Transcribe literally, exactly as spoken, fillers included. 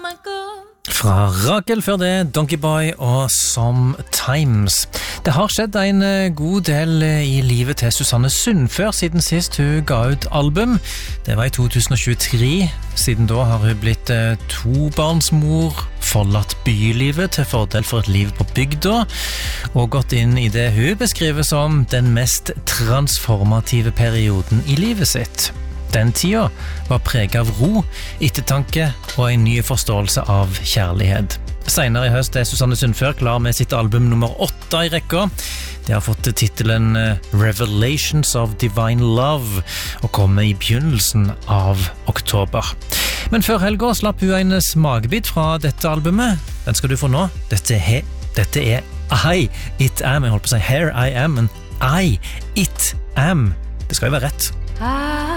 Fra Rakel før det, Donkey Boy og Sometimes. Det har skjedd en god del i livet til Susanne Sundfør siden sist hun ga ut album. Det var i to tusen og tjuetre. Siden da har hun blitt tobarnsmor, forlatt bylivet til fordel for et liv på bygda, og gått inn i det hun beskriver som den mest transformative perioden i livet sitt. Den tida var preget av ro, ettertanke og en ny forståelse av kjærlighet. Senere i høst er Susanne Sundfør klar med sitt album nummer åtte i rekka. Det har fått titelen Revelations of Divine Love og kommer i begynnelsen av oktober. Men før helga slapp hun en smakbit fra dette albumet. Den skal du få nå. Dette er, dette er I, It Am. Jeg holdt på å si Here I Am, men I, It Am. Det skal jo være rett. I